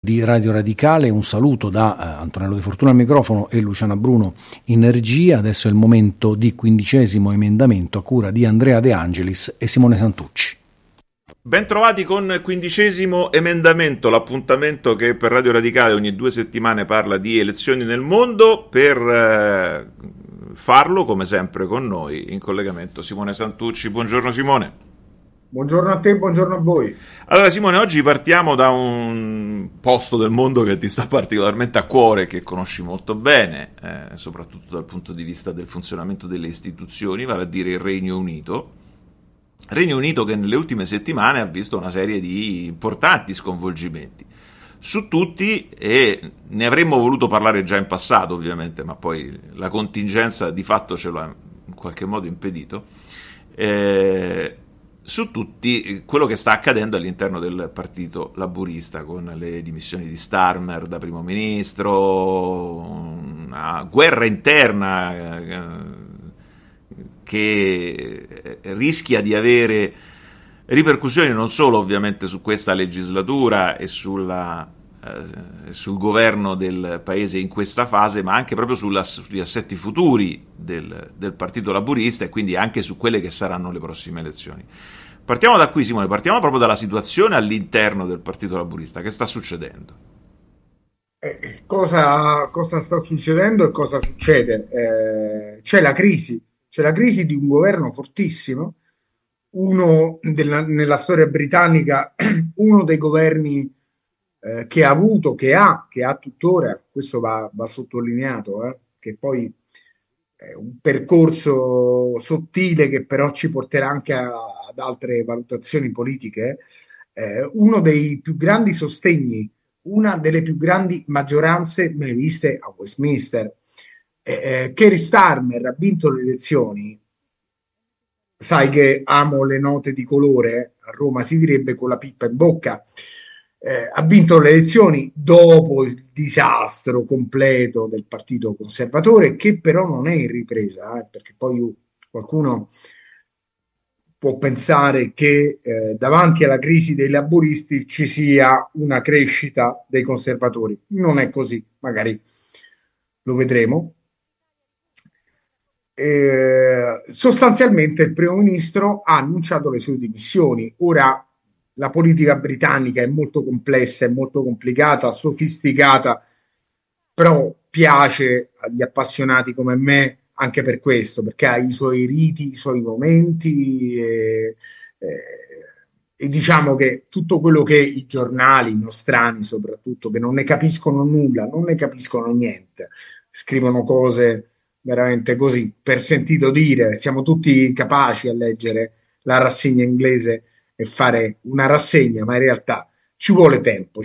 Di Radio Radicale, un saluto da Antonello De Fortuna al microfono e Luciana Bruno in regia. Adesso è il momento di 15° emendamento a cura di Andrea De Angelis e Simone Santucci. Bentrovati con 15° emendamento, l'appuntamento che per Radio Radicale ogni 2 settimane parla di elezioni nel mondo. Per farlo, come sempre, con noi in collegamento Simone Santucci. Buongiorno Simone. Buongiorno a te, buongiorno a voi. Allora Simone, oggi partiamo da un posto del mondo che ti sta particolarmente a cuore, che conosci molto bene, soprattutto dal punto di vista del funzionamento delle istituzioni, vale a dire il Regno Unito. Regno Unito che nelle ultime settimane ha visto una serie di importanti sconvolgimenti. Su tutti, e ne avremmo voluto parlare già in passato ovviamente, ma poi la contingenza di fatto ce lo ha in qualche modo impedito, su tutti quello che sta accadendo all'interno del partito laburista, con le dimissioni di Starmer da primo ministro, una guerra interna che rischia di avere ripercussioni non solo ovviamente su questa legislatura e sul governo del paese in questa fase, ma anche proprio sugli assetti futuri del partito laburista e quindi anche su quelle che saranno le prossime elezioni. Partiamo da qui, Simone, partiamo proprio dalla situazione all'interno del partito laburista. Che sta succedendo? Cosa sta succedendo e cosa succede? C'è la crisi di un governo fortissimo, nella storia britannica, uno dei governi che ha avuto, che ha tuttora, questo va sottolineato, che poi è un percorso sottile che però ci porterà anche ad altre valutazioni politiche, uno dei più grandi sostegni, una delle più grandi maggioranze mai viste a Westminster. Keir Starmer ha vinto le elezioni, sai che amo le note di colore, a Roma si direbbe con la pippa in bocca. Ha vinto le elezioni dopo il disastro completo del partito conservatore, che però non è in ripresa, perché poi qualcuno può pensare che davanti alla crisi dei laburisti ci sia una crescita dei conservatori. Non è così, magari lo vedremo. Sostanzialmente il primo ministro ha annunciato le sue dimissioni. Ora la politica britannica è molto complessa, è molto complicata, sofisticata, però piace agli appassionati come me anche per questo, perché ha i suoi riti, i suoi momenti e diciamo che tutto quello che i giornali nostrani soprattutto, che non ne capiscono nulla, non ne capiscono niente, scrivono cose veramente così, per sentito dire. Siamo tutti capaci a leggere la rassegna inglese e fare una rassegna, ma in realtà ci vuole tempo.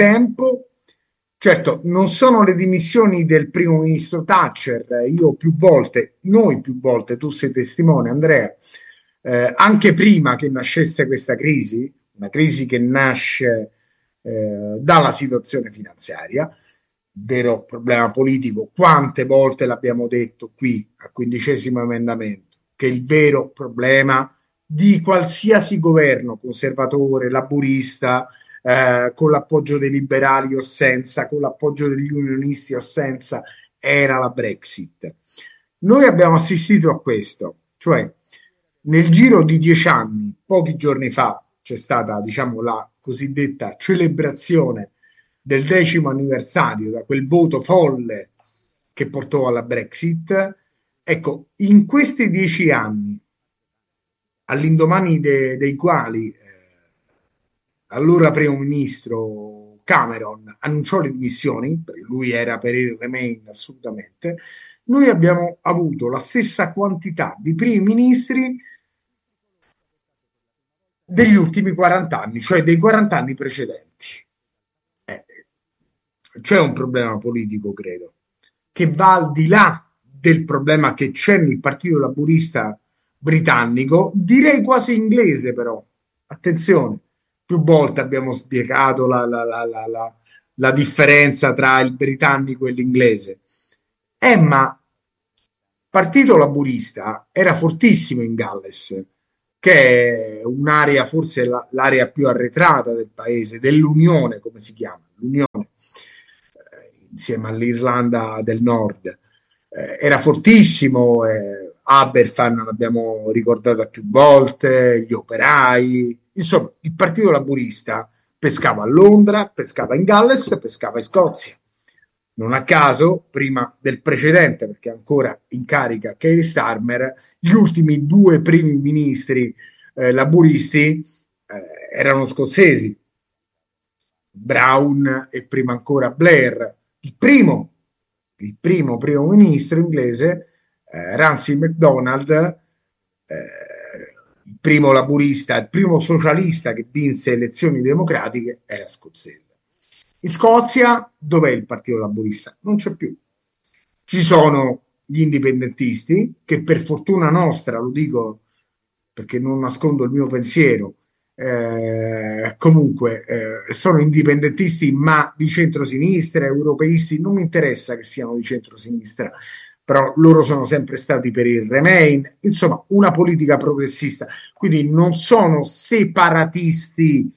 Certo, non sono le dimissioni del primo ministro Thatcher. Noi più volte, tu sei testimone, Andrea, anche prima che nascesse questa crisi, una crisi che nasce dalla situazione finanziaria, vero problema politico. Quante volte l'abbiamo detto qui al 15° emendamento, che il vero problema di qualsiasi governo conservatore, laburista, con l'appoggio dei liberali o senza, con l'appoggio degli unionisti o senza, era la Brexit. Noi abbiamo assistito a questo, cioè nel giro di 10 anni, pochi giorni fa, c'è stata, diciamo, la cosiddetta celebrazione del 10° anniversario da quel voto folle che portò alla Brexit. Ecco, in questi 10 anni, all'indomani dei quali allora primo ministro Cameron annunciò le dimissioni, perché lui era per il Remain assolutamente, noi abbiamo avuto la stessa quantità di primi ministri degli ultimi 40 anni, cioè dei 40 anni precedenti. C'è un problema politico, credo, che va al di là del problema che c'è nel partito laburista britannico, direi quasi inglese, però attenzione, più volte abbiamo spiegato la differenza tra il britannico e l'inglese. Ma il partito laburista era fortissimo in Galles, che è un'area, forse l'area più arretrata del paese, dell'Unione come si chiama, l'Unione, insieme all'Irlanda del Nord. Era fortissimo, Aberfan l'abbiamo ricordata più volte, gli operai, insomma il Partito Laburista pescava a Londra, pescava in Galles, pescava in Scozia. Non a caso, prima del precedente, perché ancora in carica Keir Starmer, gli ultimi due primi ministri laburisti erano scozzesi, Brown e prima ancora Blair. Il primo ministro inglese, Ramsay MacDonald, il primo laburista, il primo socialista che vinse elezioni democratiche, era scozzese. In Scozia dov'è il Partito Laburista? Non c'è più. Ci sono gli indipendentisti che, per fortuna nostra, lo dico perché non nascondo il mio pensiero, comunque sono indipendentisti ma di centrosinistra, europeisti, non mi interessa che siano di centrosinistra, però loro sono sempre stati per il Remain, insomma una politica progressista, quindi non sono separatisti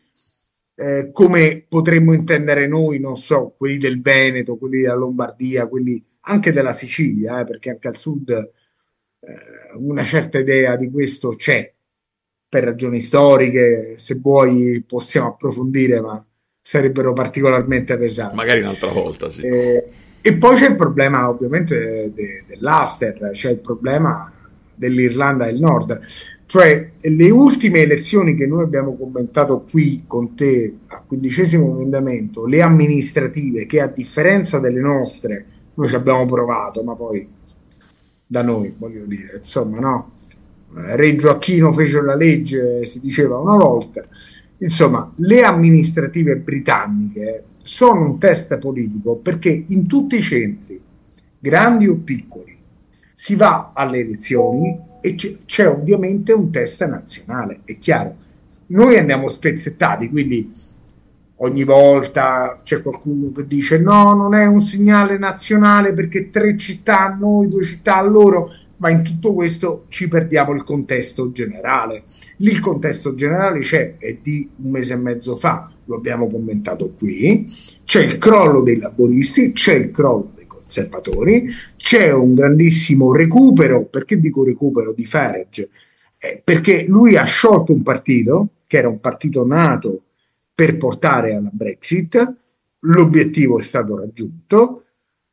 come potremmo intendere noi, non so, quelli del Veneto, quelli della Lombardia, quelli anche della Sicilia, perché anche al sud una certa idea di questo c'è, per ragioni storiche, se vuoi possiamo approfondire, ma sarebbero particolarmente pesanti. Magari un'altra volta, sì. E poi c'è il problema ovviamente dell'Ulster, c'è il problema dell'Irlanda del Nord, cioè le ultime elezioni che noi abbiamo commentato qui con te al 15° emendamento, le amministrative, che a differenza delle nostre noi ci abbiamo provato, ma poi da noi, voglio dire, insomma, no? Re Gioacchino fece la legge, si diceva una volta. Insomma, le amministrative britanniche sono un test politico perché in tutti i centri, grandi o piccoli, si va alle elezioni e c'è ovviamente un test nazionale, è chiaro. Noi andiamo spezzettati, quindi ogni volta c'è qualcuno che dice no, non è un segnale nazionale perché 3 città a noi, 2 città a loro, ma in tutto questo ci perdiamo il contesto generale. Lì il contesto generale c'è, è di un mese e mezzo fa, lo abbiamo commentato qui, c'è il crollo dei laboristi, c'è il crollo dei conservatori, c'è un grandissimo recupero, perché dico recupero, di Farage? Perché lui ha sciolto un partito, che era un partito nato per portare alla Brexit, l'obiettivo è stato raggiunto,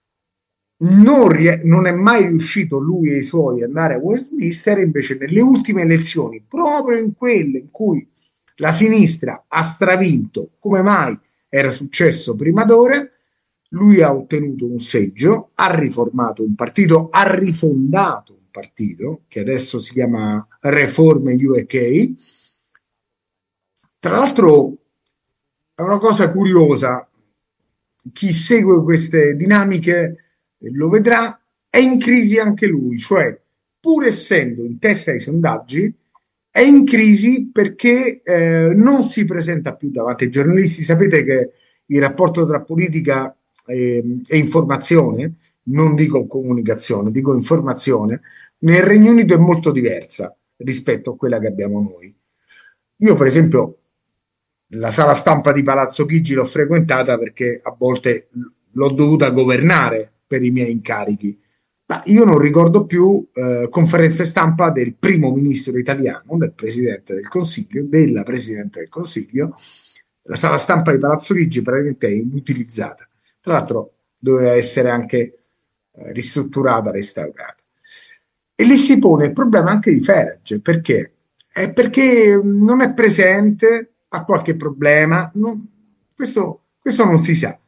non è mai riuscito lui e i suoi ad andare a Westminster, invece nelle ultime elezioni, proprio in quelle in cui la sinistra ha stravinto, come mai era successo prima d'ora, lui ha ottenuto un seggio, ha riformato un partito, ha rifondato un partito che adesso si chiama Reform UK. Tra l'altro è una cosa curiosa, chi segue queste dinamiche lo vedrà, è in crisi anche lui, cioè pur essendo in testa ai sondaggi è in crisi perché non si presenta più davanti ai giornalisti. Sapete che il rapporto tra politica e informazione, non dico comunicazione, dico informazione, nel Regno Unito è molto diversa rispetto a quella che abbiamo noi. Io per esempio la sala stampa di Palazzo Chigi l'ho frequentata perché a volte l'ho dovuta governare per i miei incarichi, ma io non ricordo più conferenze stampa del primo ministro italiano, del presidente del Consiglio, della presidente del Consiglio. La sala stampa di Palazzo Chigi praticamente è inutilizzata, tra l'altro doveva essere anche ristrutturata, restaurata, e lì si pone il problema anche di Farage, perché non è presente, ha qualche problema, questo non si sa.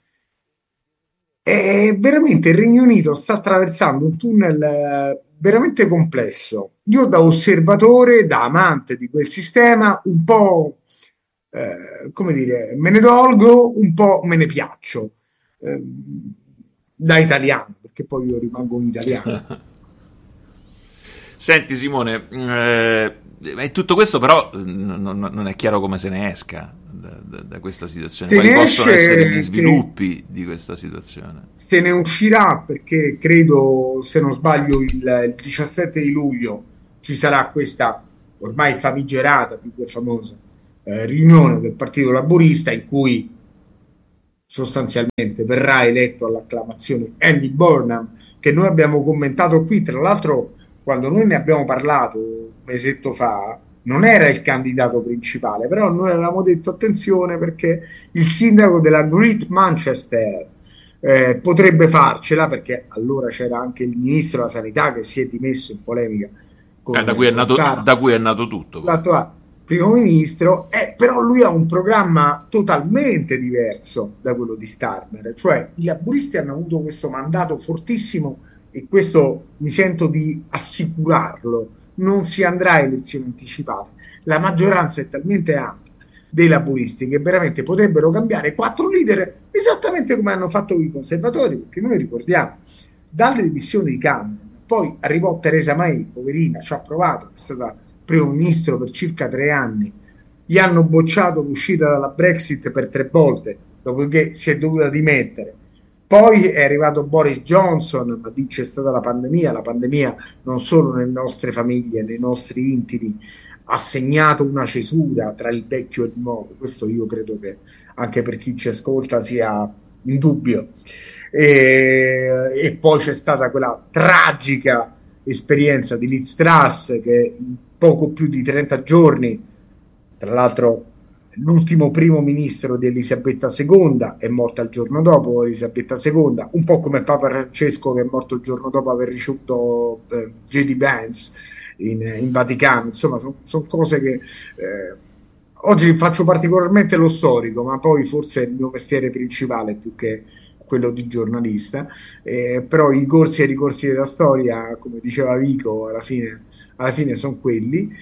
E veramente il Regno Unito sta attraversando un tunnel veramente complesso. Io da osservatore, da amante di quel sistema, un po' come dire, me ne dolgo, un po' me ne piaccio, da italiano, perché poi io rimango un italiano. Senti Simone, in tutto questo però non è chiaro come se ne esca da questa situazione. Quali possono essere gli sviluppi di questa situazione? Se ne uscirà perché credo, se non sbaglio, il 17 di luglio ci sarà questa ormai famigerata, più che famosa, riunione del Partito Laburista in cui sostanzialmente verrà eletto all'acclamazione Andy Burnham, che noi abbiamo commentato qui. Tra l'altro, quando noi ne abbiamo parlato un mesetto fa, non era il candidato principale, però noi avevamo detto attenzione perché il sindaco della Great Manchester potrebbe farcela, perché allora c'era anche il ministro della sanità che si è dimesso in polemica con Da cui è nato, Starmer, da cui è nato tutto. l'attuale primo ministro, però lui ha un programma totalmente diverso da quello di Starmer, cioè i laburisti hanno avuto questo mandato fortissimo e questo mi sento di assicurarlo, non si andrà a elezioni anticipate, la maggioranza è talmente ampia dei laburisti che veramente potrebbero cambiare 4 leader esattamente come hanno fatto i conservatori, perché noi ricordiamo dalle dimissioni di Cameron, poi arrivò Theresa May, poverina, ci ha provato, è stata primo ministro per circa 3 anni, gli hanno bocciato l'uscita dalla Brexit per 3 volte, dopodiché si è dovuta dimettere. Poi è arrivato Boris Johnson, ma lì c'è stata la pandemia non solo nelle nostre famiglie, nei nostri intimi, ha segnato una cesura tra il vecchio e il nuovo, questo io credo che anche per chi ci ascolta sia indubbio. E poi c'è stata quella tragica esperienza di Liz Truss che in poco più di 30 giorni, tra l'altro l'ultimo primo ministro di Elisabetta II è morta il giorno dopo Elisabetta II, un po' come Papa Francesco che è morto il giorno dopo aver ricevuto J.D. Vance in Vaticano. Insomma, sono cose che oggi faccio particolarmente lo storico, ma poi forse è il mio mestiere principale più che quello di giornalista, però i corsi e i ricorsi della storia, come diceva Vico, alla fine sono quelli.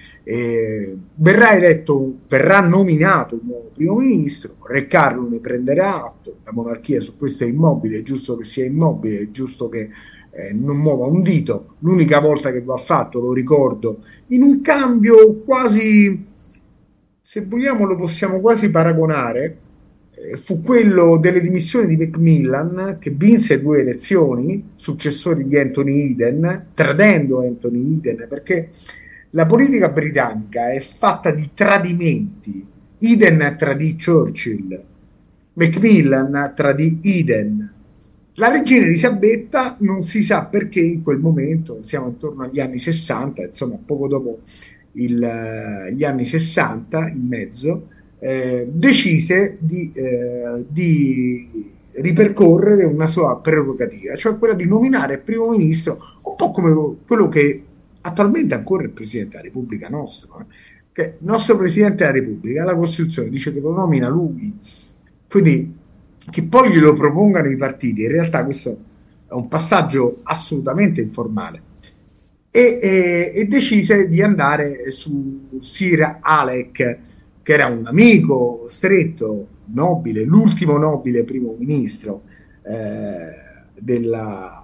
Verrà nominato un nuovo primo ministro, Re Carlo ne prenderà atto, la monarchia su questo è immobile, è giusto che sia immobile, è giusto che non muova un dito. L'unica volta che va fatto, lo ricordo, in un cambio quasi, se vogliamo lo possiamo quasi paragonare, fu quello delle dimissioni di Macmillan, che vinse 2 elezioni, successori di Anthony Eden, tradendo Anthony Eden, perché la politica britannica è fatta di tradimenti. Eden tradì Churchill, Macmillan tradì Eden. La regina Elisabetta non si sa perché in quel momento, siamo intorno agli anni 60, insomma poco dopo gli anni 60, in mezzo, decise di ripercorrere una sua prerogativa, cioè quella di nominare il primo ministro, un po' come quello che attualmente ancora il Presidente della Repubblica nostro, che il nostro Presidente della Repubblica, la Costituzione dice che lo nomina lui, quindi che poi glielo propongano i partiti, in realtà questo è un passaggio assolutamente informale. E decise di andare su Sir Alec, che era un amico stretto, nobile, l'ultimo nobile primo ministro della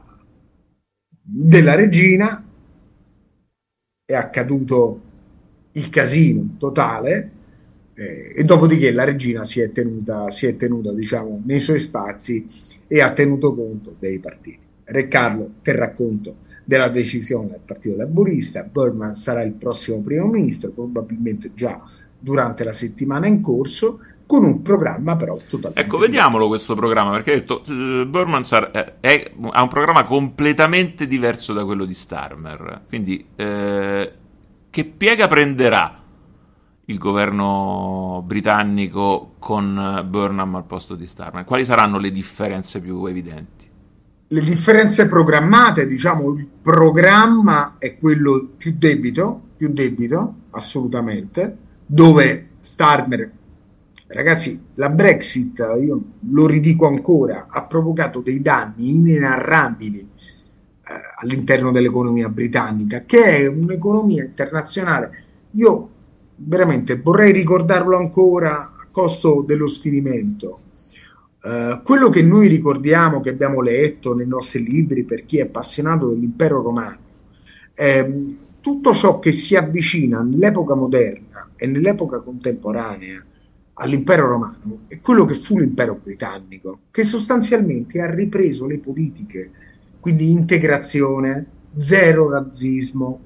regina. È accaduto il casino totale, e dopodiché la regina si è tenuta diciamo nei suoi spazi e ha tenuto conto dei partiti. Re Carlo terrà conto della decisione del Partito Laburista, Burnham sarà il prossimo primo ministro, probabilmente già durante la settimana in corso, con un programma però totalmente Ecco, vediamolo questo programma, perché hai detto Burnham ha un programma completamente diverso da quello di Starmer, quindi che piega prenderà il governo britannico con Burnham al posto di Starmer? Quali saranno le differenze più evidenti? Le differenze programmate, diciamo, il programma è quello più debito, assolutamente, dove Starmer, ragazzi, la Brexit, io lo ridico ancora, ha provocato dei danni inenarrabili all'interno dell'economia britannica, che è un'economia internazionale. Io veramente vorrei ricordarlo ancora a costo dello sfinimento. Quello che noi ricordiamo, che abbiamo letto nei nostri libri per chi è appassionato dell'impero romano, tutto ciò che si avvicina nell'epoca moderna e nell'epoca contemporanea all'impero romano è quello che fu l'impero britannico, che sostanzialmente ha ripreso le politiche, quindi integrazione, zero razzismo,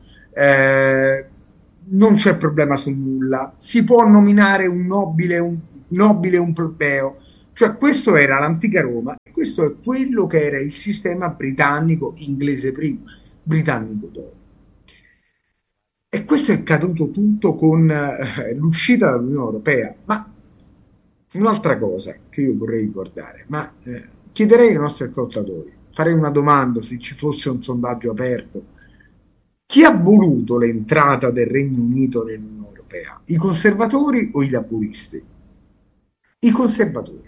non c'è problema su nulla, si può nominare un nobile e un plebeo, Cioè, questo era l'antica Roma e questo è quello che era il sistema britannico, inglese prima, britannico dopo. E questo è caduto tutto con l'uscita dall'Unione Europea. Ma un'altra cosa che io vorrei ricordare, ma chiederei ai nostri ascoltatori, farei una domanda se ci fosse un sondaggio aperto. Chi ha voluto l'entrata del Regno Unito nell'Unione Europea? I conservatori o i laburisti? I conservatori.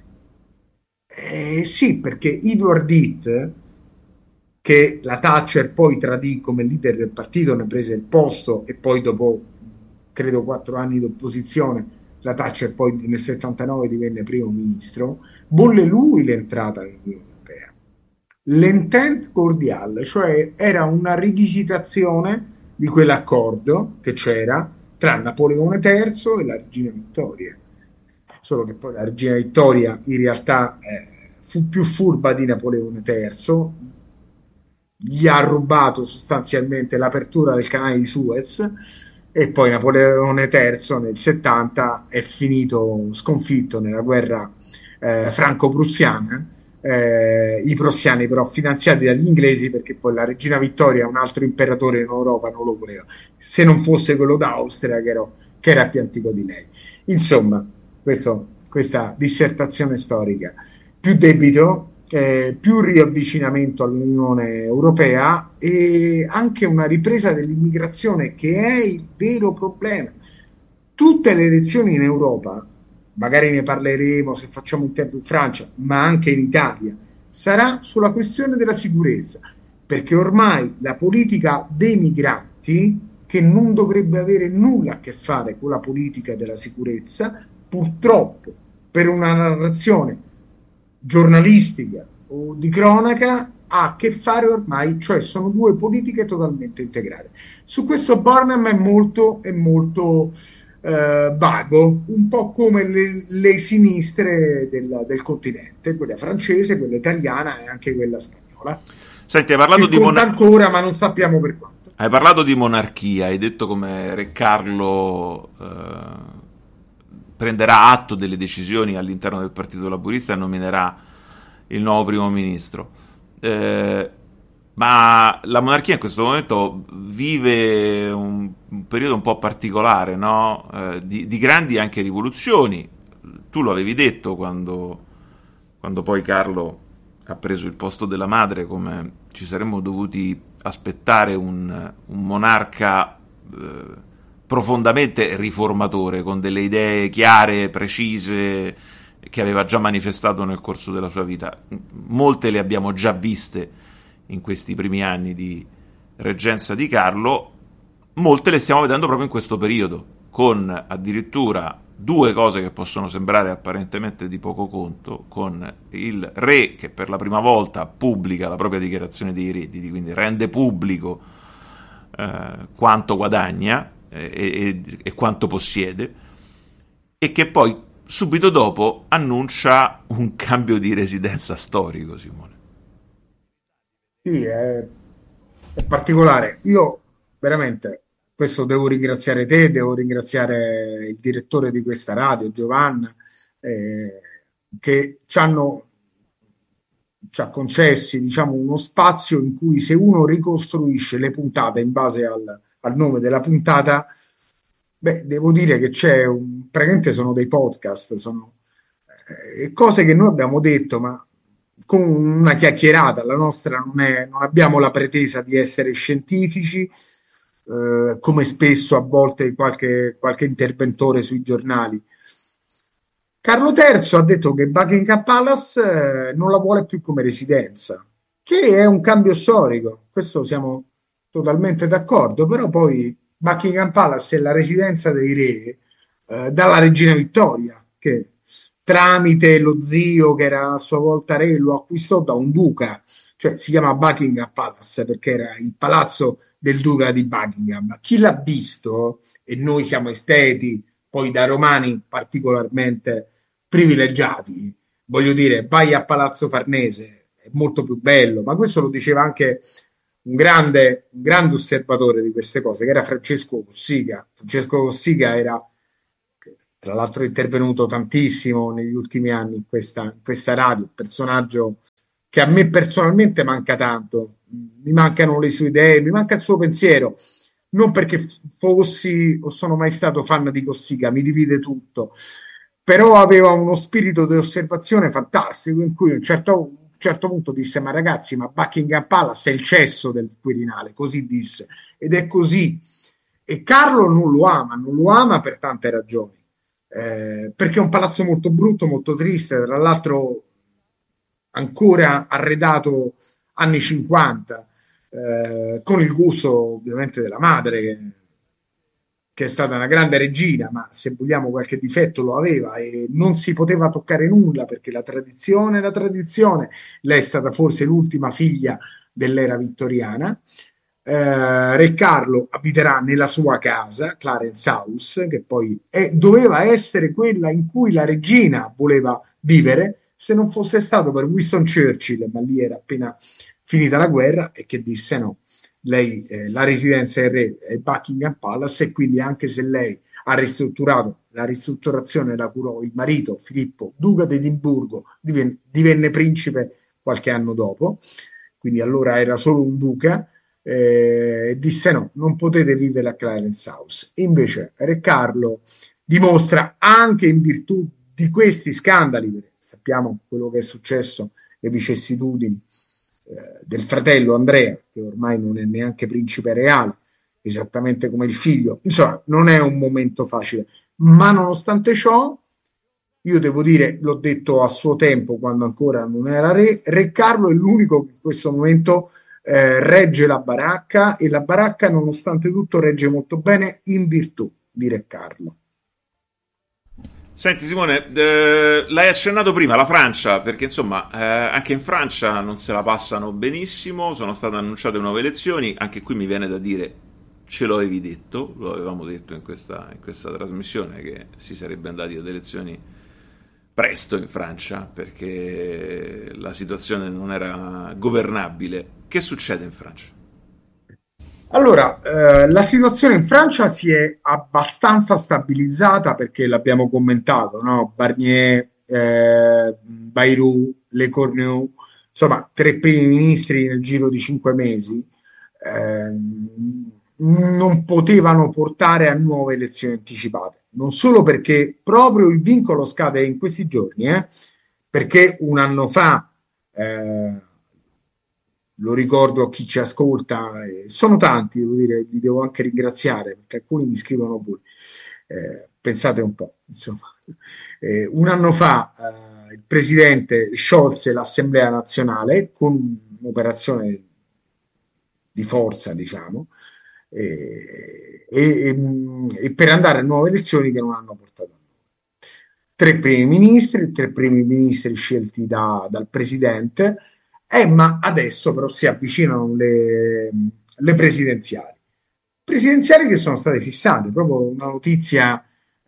Sì, perché Edward Heath, che la Thatcher poi tradì come leader del partito, ne prese il posto e poi dopo, credo, 4 anni di opposizione, la Thatcher poi nel 79 divenne primo ministro, volle lui l'entrata nell'Unione Europea. L'intent cordiale, cioè era una rivisitazione di quell'accordo che c'era tra Napoleone III e la regina Vittoria. Solo che poi la regina Vittoria in realtà fu più furba di Napoleone III, gli ha rubato sostanzialmente l'apertura del canale di Suez e poi Napoleone III nel 70 è finito sconfitto nella guerra franco-prussiana, i prussiani però finanziati dagli inglesi, perché poi la regina Vittoria, un altro imperatore in Europa, non lo voleva, se non fosse quello d'Austria che era più antico di lei. Insomma, questa dissertazione storica, più debito, più riavvicinamento all'Unione Europea e anche una ripresa dell'immigrazione, che è il vero problema. Tutte le elezioni in Europa, magari ne parleremo se facciamo un tempo in Francia, ma anche in Italia, sarà sulla questione della sicurezza, perché ormai la politica dei migranti, che non dovrebbe avere nulla a che fare con la politica della sicurezza, purtroppo per una narrazione giornalistica o di cronaca ha a che fare ormai, cioè sono due politiche totalmente integrate. Su questo Barnum è molto vago, un po' come le sinistre del continente, quella francese, quella italiana e anche quella spagnola. Senti, hai parlato di ancora, ma non sappiamo per quanto. Hai parlato di monarchia, hai detto come Re Carlo prenderà atto delle decisioni all'interno del Partito Laburista e nominerà il nuovo primo ministro. Ma la monarchia in questo momento vive un periodo un po' particolare, no? Di grandi anche rivoluzioni. Tu lo avevi detto quando poi Carlo ha preso il posto della madre, come ci saremmo dovuti aspettare un monarca profondamente riformatore, con delle idee chiare, precise, che aveva già manifestato nel corso della sua vita. Molte le abbiamo già viste in questi primi anni di reggenza di Carlo, molte le stiamo vedendo proprio in questo periodo, con addirittura due cose che possono sembrare apparentemente di poco conto, con il re che per la prima volta pubblica la propria dichiarazione dei redditi, quindi rende pubblico quanto guadagna e quanto possiede, e che poi subito dopo annuncia un cambio di residenza storico, Simone. Sì, è particolare. Io veramente, questo devo ringraziare te, devo ringraziare il direttore di questa radio, Giovanna, che ci ha concessi, diciamo, uno spazio in cui, se uno ricostruisce le puntate in base al nome della puntata, beh, devo dire che praticamente sono dei podcast, sono cose che noi abbiamo detto, ma con una chiacchierata. La nostra non abbiamo la pretesa di essere scientifici, come spesso a volte qualche interventore sui giornali. Carlo III ha detto che Buckingham Palace non la vuole più come residenza, che è un cambio storico, questo siamo totalmente d'accordo, però poi Buckingham Palace è la residenza dei re, dalla regina Vittoria, che tramite lo zio, che era a sua volta re, lo acquistò da un duca, cioè si chiama Buckingham Palace perché era il palazzo del duca di Buckingham. Chi l'ha visto, e noi siamo esteti, poi da romani particolarmente privilegiati, voglio dire, vai a Palazzo Farnese, è molto più bello, ma questo lo diceva anche un grande osservatore di queste cose, che era Francesco Cossiga. Francesco Cossiga era tra l'altro è intervenuto tantissimo negli ultimi anni in questa radio, personaggio che a me personalmente manca tanto, mi mancano le sue idee, mi manca il suo pensiero, non perché fossi o sono mai stato fan di Cossiga, mi divide tutto, però aveva uno spirito di osservazione fantastico in cui a un certo punto disse: ma ragazzi, ma Buckingham Palace è il cesso del Quirinale, così disse, ed è così. E Carlo non lo ama per tante ragioni, perché è un palazzo molto brutto, molto triste, tra l'altro ancora arredato anni 50, con il gusto ovviamente della madre, che è stata una grande regina, ma se vogliamo qualche difetto lo aveva e non si poteva toccare nulla perché la tradizione è la tradizione. Lei è stata forse l'ultima figlia dell'era vittoriana. Re Carlo abiterà nella sua casa, Clarence House, che poi doveva essere quella in cui la regina voleva vivere, se non fosse stato per Winston Churchill, ma lì era appena finita la guerra, e che disse no, lei, la residenza del re è Buckingham Palace, e quindi anche se lei ha ristrutturato, la ristrutturazione la curò il marito Filippo, duca di Edimburgo, divenne principe qualche anno dopo, quindi allora era solo un duca, disse no, non potete vivere a Clarence House. Invece Re Carlo dimostra, anche in virtù di questi scandali, perché sappiamo quello che è successo, le vicissitudini del fratello Andrea, che ormai non è neanche principe reale, esattamente come il figlio, insomma non è un momento facile, ma nonostante ciò io devo dire, l'ho detto a suo tempo quando ancora non era Re Carlo è l'unico che in questo momento regge la baracca, e la baracca nonostante tutto regge molto bene in virtù di Re Carlo. Senti Simone, l'hai accennato prima, la Francia, perché insomma anche in Francia non se la passano benissimo, sono state annunciate nuove elezioni, anche qui mi viene da dire, ce lo avevi detto, lo avevamo detto in questa trasmissione, che si sarebbe andati ad elezioni presto in Francia, perché la situazione non era governabile. Che succede in Francia? Allora, la situazione in Francia si è abbastanza stabilizzata perché l'abbiamo commentato, no? Barnier, Bayrou, Le Cornu, insomma, tre primi ministri nel giro di 5 mesi, non potevano portare a nuove elezioni anticipate. Non solo perché proprio il vincolo scade in questi giorni, perché un anno fa, lo ricordo a chi ci ascolta, sono tanti, devo dire, li devo anche ringraziare perché alcuni mi scrivono pure. Pensate un po', insomma. Un anno fa il presidente sciolse l'Assemblea nazionale con un'operazione di forza, diciamo, e per andare a nuove elezioni che non hanno portato a nulla. Tre primi ministri scelti dal presidente, ma adesso però si avvicinano le presidenziali che sono state fissate, proprio una notizia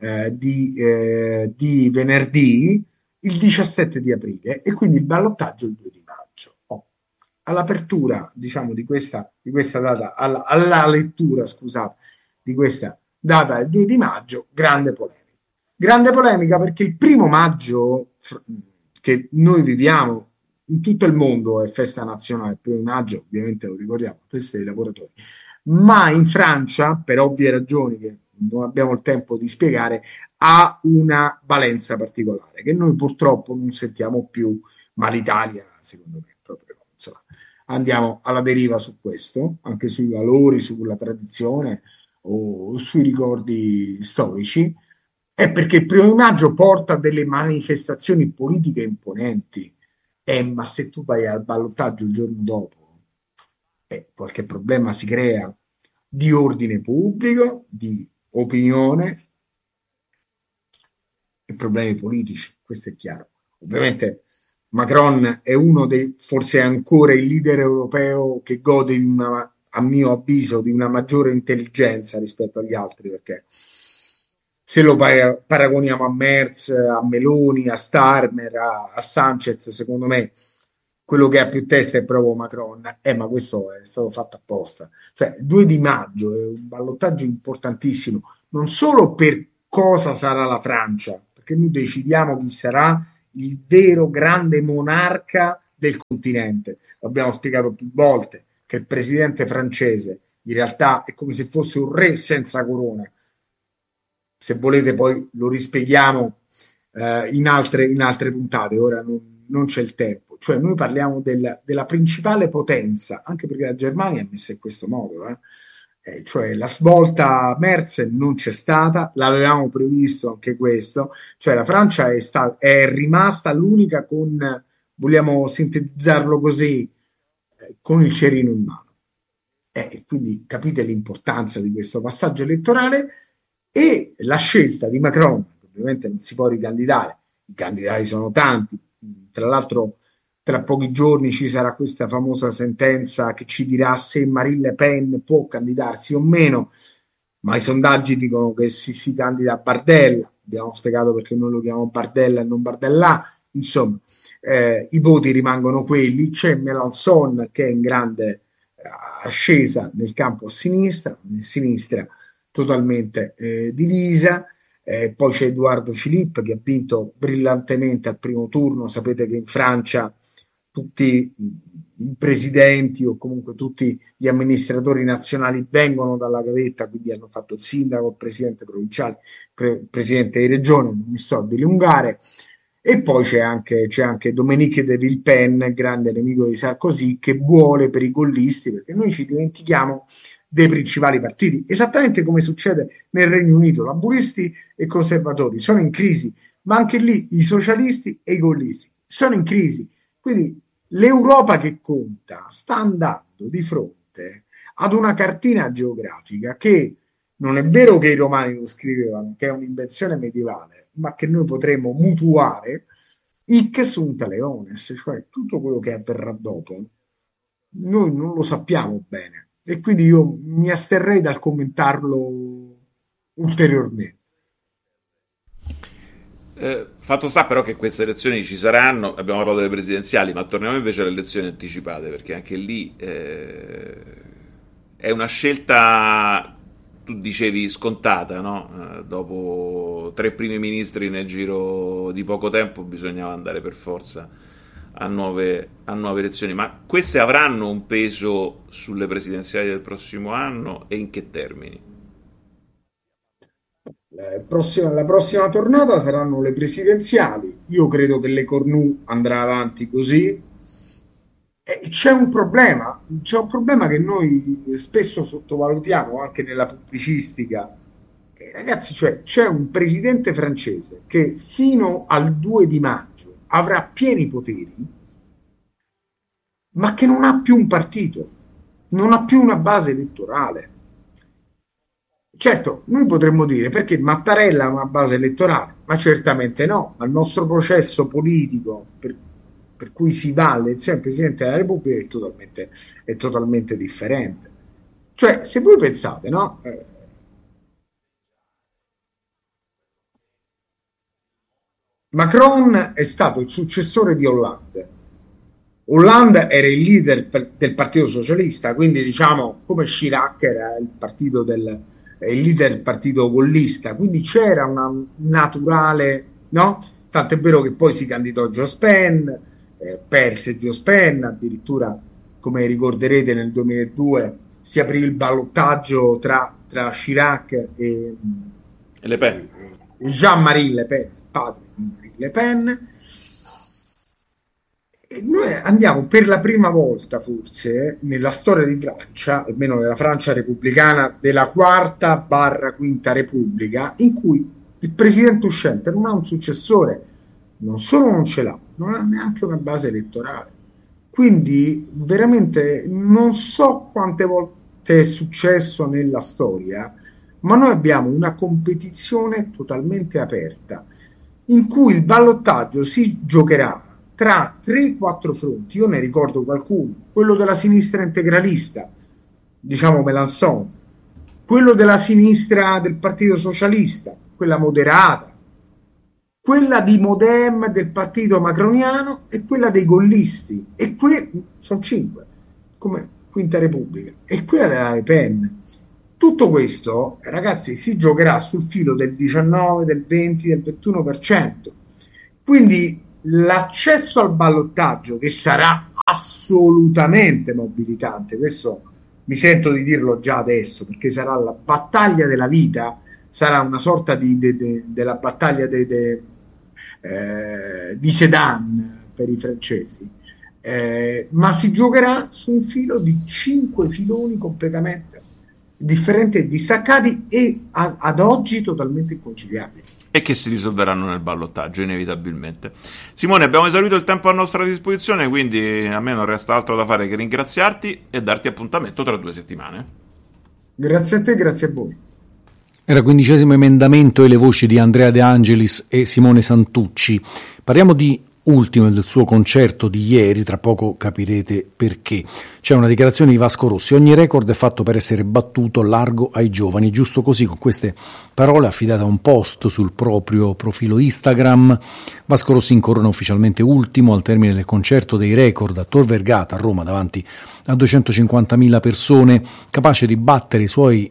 di venerdì, il 17 di aprile, e quindi il ballottaggio il 2 di maggio. All'apertura, diciamo, di questa data, alla lettura, scusate, di questa data del 2 di maggio, grande polemica. Grande polemica perché il 1° maggio che noi viviamo in tutto il mondo è festa nazionale, il 1° maggio ovviamente lo ricordiamo, festa dei lavoratori, ma in Francia, per ovvie ragioni che non abbiamo il tempo di spiegare, ha una valenza particolare che noi purtroppo non sentiamo più, ma l'Italia secondo me proprio, insomma, andiamo alla deriva su questo, anche sui valori, sulla tradizione o sui ricordi storici, è perché il 1° maggio porta delle manifestazioni politiche imponenti, ma se tu vai al ballottaggio il giorno dopo, qualche problema si crea di ordine pubblico, di opinione e problemi politici, questo è chiaro. Ovviamente Macron è uno dei, forse ancora il leader europeo che gode di una, a mio avviso, di una maggiore intelligenza rispetto agli altri, perché se lo paragoniamo a Merz, a Meloni, a Starmer, a Sanchez, secondo me quello che ha più testa è proprio Macron, ma questo è stato fatto apposta. Cioè, il 2 di maggio è un ballottaggio importantissimo, non solo per cosa sarà la Francia, perché noi decidiamo chi sarà il vero grande monarca del continente. L'abbiamo spiegato più volte che il presidente francese in realtà è come se fosse un re senza corona. Se volete poi lo rispieghiamo in altre puntate, ora non c'è il tempo. Cioè noi parliamo della principale potenza, anche perché la Germania è messa in questo modo, cioè la svolta Merz non c'è stata, l'avevamo previsto anche questo, cioè la Francia è rimasta l'unica con, vogliamo sintetizzarlo così, con il cerino in mano. Quindi capite l'importanza di questo passaggio elettorale e la scelta di Macron, ovviamente non si può ricandidare, i candidati sono tanti, tra l'altro tra pochi giorni ci sarà questa famosa sentenza che ci dirà se Marine Le Pen può candidarsi o meno, ma i sondaggi dicono che si candida a Bardella, abbiamo spiegato perché noi lo chiamiamo Bardella e non Bardella, insomma i voti rimangono quelli, c'è Mélenchon che è in grande ascesa nel campo a sinistra totalmente divisa, poi c'è Edouard Philippe che ha vinto brillantemente al primo turno, sapete che in Francia tutti i presidenti o comunque tutti gli amministratori nazionali vengono dalla gavetta, quindi hanno fatto il sindaco, il presidente provinciale, presidente di regione, non mi sto a dilungare. E poi c'è anche Dominique de Villepin, grande nemico di Sarkozy, che vuole per i gollisti, perché noi ci dimentichiamo dei principali partiti, esattamente come succede nel Regno Unito, laburisti e conservatori sono in crisi, ma anche lì i socialisti e i gollisti sono in crisi. Quindi l'Europa che conta sta andando di fronte ad una cartina geografica che non è vero che i romani lo scrivevano, che è un'invenzione medievale, ma che noi potremmo mutuare hic sunt leones, cioè tutto quello che avverrà dopo, noi non lo sappiamo bene e quindi io mi asterrei dal commentarlo ulteriormente. Fatto sta però che queste elezioni ci saranno, abbiamo parlato delle presidenziali, ma torniamo invece alle elezioni anticipate, perché anche lì è una scelta, tu dicevi, scontata, no? Dopo 3 primi ministri nel giro di poco tempo bisognava andare per forza a nuove elezioni, ma queste avranno un peso sulle presidenziali del prossimo anno e in che termini? La prossima tornata saranno le presidenziali. Io credo che le Cornu andrà avanti così. E c'è un problema che noi spesso sottovalutiamo anche nella pubblicistica. Ragazzi, cioè, c'è un presidente francese che fino al 2 di maggio avrà pieni poteri, ma che non ha più un partito, non ha più una base elettorale. Certo, noi potremmo dire perché Mattarella ha una base elettorale, ma certamente no. Ma il nostro processo politico per cui si va all'elezione del Presidente della Repubblica è totalmente differente. Cioè, se voi pensate, no? Macron è stato il successore di Hollande. Hollande era il leader del Partito Socialista, quindi diciamo come Chirac era il leader del partito gollista, quindi c'era una naturale, no? Tant'è vero che poi si candidò Jospin, perse Jospin, addirittura come ricorderete nel 2002 si aprì il ballottaggio tra Chirac e Le Pen. Jean-Marie Le Pen, padre di Marine Le Pen. E noi andiamo per la prima volta forse nella storia di Francia, almeno nella Francia repubblicana della quarta/quinta repubblica, in cui il presidente uscente non ha un successore, non solo non ce l'ha, non ha neanche una base elettorale. Quindi veramente non so quante volte è successo nella storia, ma noi abbiamo una competizione totalmente aperta in cui il ballottaggio si giocherà tra 3-4 fronti. Io ne ricordo qualcuno: quello della sinistra integralista, diciamo Mélenchon, quello della sinistra del Partito Socialista, quella moderata, quella di Modem del partito macroniano e quella dei gollisti, e qui sono 5 come Quinta Repubblica, e quella della Le Pen. Tutto questo, ragazzi, si giocherà sul filo del 19, del 20, del 21%. Quindi l'accesso al ballottaggio, che sarà assolutamente mobilitante, questo mi sento di dirlo già adesso, perché sarà la battaglia della vita, sarà una sorta della battaglia di Sedan per i francesi, ma si giocherà su un filo di 5 filoni completamente differenti e distaccati e ad oggi totalmente inconciliabili. E che si risolveranno nel ballottaggio, inevitabilmente. Simone, abbiamo esaurito il tempo a nostra disposizione, quindi a me non resta altro da fare che ringraziarti e darti appuntamento tra 2 settimane. Grazie a te, grazie a voi. Era il 15° emendamento e le voci di Andrea De Angelis e Simone Santucci. Parliamo di Ultimo del suo concerto di ieri, tra poco capirete perché. C'è una dichiarazione di Vasco Rossi: ogni record è fatto per essere battuto, largo ai giovani. Giusto così, con queste parole affidate a un post sul proprio profilo Instagram, Vasco Rossi incorona ufficialmente ultimo al termine del concerto dei record a Tor Vergata a Roma davanti a 250.000 persone, capace di battere i suoi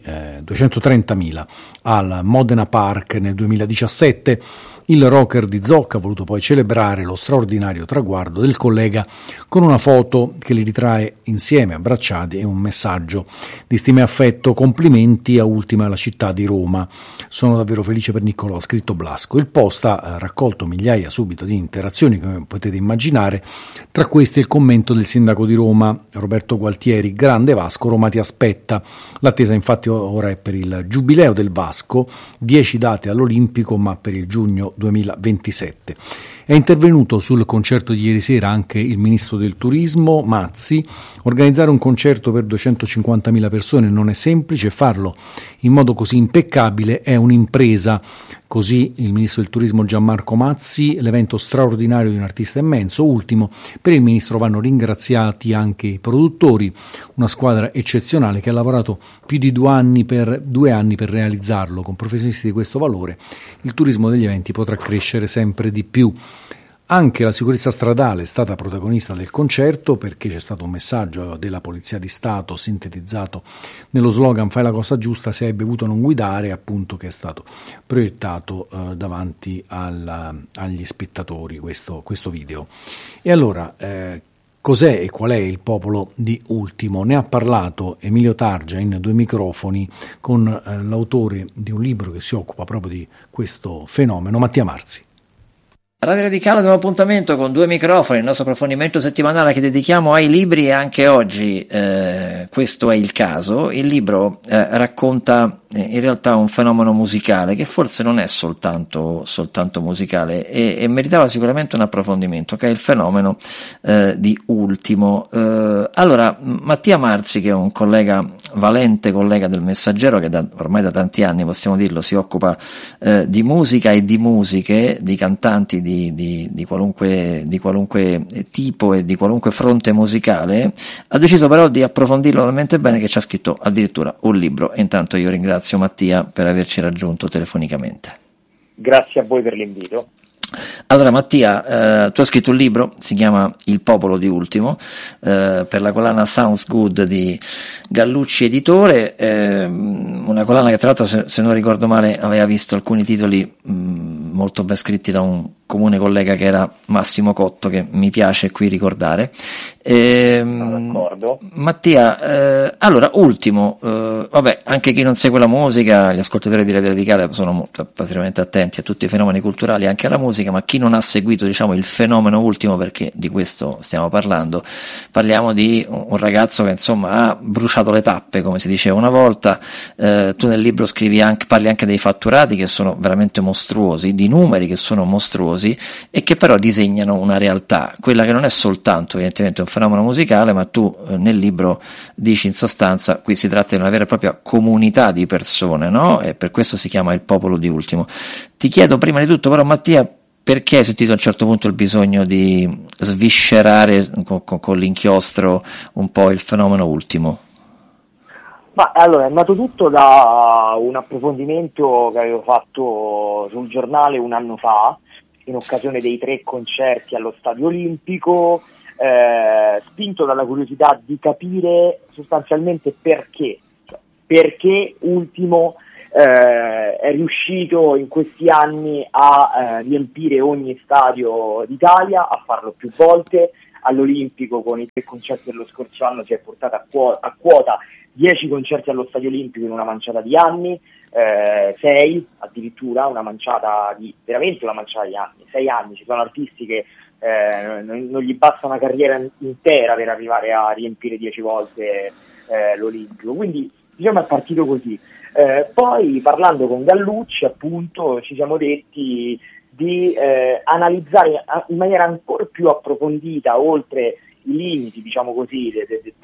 230.000 al Modena Park nel 2017. Il rocker di Zocca ha voluto poi celebrare lo straordinario traguardo del collega con una foto che li ritrae insieme, abbracciati, e un messaggio di stima e affetto: complimenti a Ultima alla città di Roma. Sono davvero felice per Niccolò, ha scritto Blasco. Il post ha raccolto migliaia subito di interazioni, come potete immaginare, tra questi il commento del sindaco di Roma, Roberto Gualtieri: grande Vasco, Roma ti aspetta. L'attesa infatti ora è per il giubileo del Vasco, 10 date all'Olimpico, ma per il giugno 2027. È intervenuto sul concerto di ieri sera anche il ministro del turismo Mazzi. Organizzare un concerto per 250.000 persone non è semplice, farlo in modo così impeccabile è un'impresa. Così il ministro del turismo Gianmarco Mazzi: l'evento straordinario di un artista immenso. Ultimo, per il ministro vanno ringraziati anche i produttori, una squadra eccezionale che ha lavorato più di 2 anni per realizzarlo. Con professionisti di questo valore il turismo degli eventi potrà crescere sempre di più. Anche la sicurezza stradale è stata protagonista del concerto, perché c'è stato un messaggio della Polizia di Stato sintetizzato nello slogan "Fai la cosa giusta, se hai bevuto non guidare", appunto, che è stato proiettato davanti agli spettatori questo video. E allora, cos'è e qual è il popolo di Ultimo? Ne ha parlato Emilio Targia in 2 microfoni con l'autore di un libro che si occupa proprio di questo fenomeno, Mattia Marzi. Radio Radicale, nuovo appuntamento con 2 microfoni, il nostro approfondimento settimanale che dedichiamo ai libri, e anche oggi questo è il caso. Il libro racconta in realtà un fenomeno musicale che forse non è soltanto musicale e meritava sicuramente un approfondimento, che è il fenomeno di Ultimo. Allora, Mattia Marzi, che è un valente collega del Messaggero, che ormai da tanti anni, possiamo dirlo, si occupa di musica e di musiche, di cantanti di qualunque tipo e di qualunque fronte musicale, ha deciso però di approfondirlo talmente bene che ci ha scritto addirittura un libro. E intanto io ringrazio Mattia per averci raggiunto telefonicamente. Grazie a voi per l'invito. Allora Mattia, tu hai scritto un libro, si chiama Il popolo di Ultimo, per la collana Sounds Good di Gallucci Editore, una collana che tra l'altro, se non ricordo male, aveva visto alcuni titoli molto ben scritti da un comune collega che era Massimo Cotto, che mi piace qui ricordare. D'accordo. Mattia, allora Ultimo, vabbè, anche chi non segue la musica, gli ascoltatori di Radio Radicale sono molto particolarmente attenti a tutti i fenomeni culturali, anche alla musica, ma chi non ha seguito, diciamo, il fenomeno Ultimo, perché di questo stiamo parlando, parliamo di un ragazzo che insomma ha bruciato le tappe, come si diceva una volta. Tu nel libro parli anche dei fatturati che sono veramente mostruosi, di numeri che sono mostruosi, e che però disegnano una realtà, quella che non è soltanto evidentemente un fenomeno musicale, ma tu nel libro dici in sostanza qui si tratta di una vera e propria comunità di persone, no? E per questo si chiama Il popolo di Ultimo. Ti chiedo prima di tutto però, Mattia, perché hai sentito a un certo punto il bisogno di sviscerare con l'inchiostro un po' il fenomeno Ultimo? Ma allora, è nato tutto da un approfondimento che avevo fatto sul giornale un anno fa, in occasione dei 3 concerti allo Stadio Olimpico, spinto dalla curiosità di capire sostanzialmente perché. perché Ultimo è riuscito in questi anni a riempire ogni stadio d'Italia, a farlo più volte. All'Olimpico con i 3 concerti dello scorso anno si è portata a quota 10 concerti allo Stadio Olimpico in una manciata di anni, 6 addirittura, veramente una manciata di anni, 6 anni. Ci sono artisti che non gli basta una carriera intera per arrivare a riempire 10 volte l'Olimpico, quindi diciamo è partito così. Poi parlando con Gallucci appunto ci siamo detti di analizzare in maniera ancora più approfondita, oltre i limiti, diciamo così,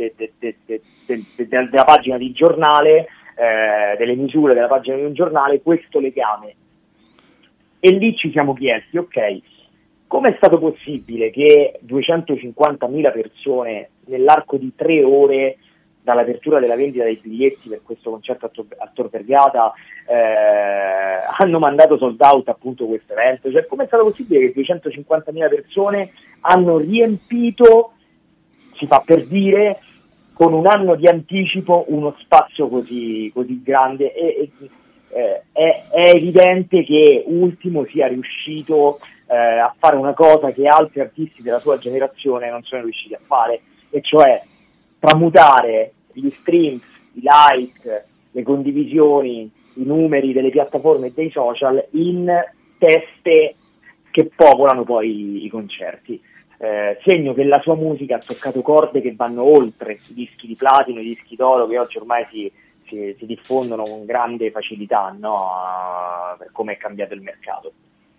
della pagina di giornale, delle misure della pagina di un giornale, questo legame. E lì ci siamo chiesti, ok, come è stato possibile che 250.000 persone nell'arco di 3 ore dall'apertura della vendita dei biglietti per questo concerto a Tor Vergata hanno mandato sold out appunto questo evento? Cioè, come è stato possibile che 250.000 persone hanno riempito, si fa per dire, con un anno di anticipo uno spazio così grande? È evidente che Ultimo sia riuscito a fare una cosa che altri artisti della sua generazione non sono riusciti a fare, e cioè tramutare gli streams, i like, le condivisioni, i numeri delle piattaforme e dei social in teste che popolano poi i concerti. Segno che la sua musica ha toccato corde che vanno oltre i dischi di platino, i dischi d'oro che oggi ormai si diffondono con grande facilità, no? Per come è cambiato il mercato.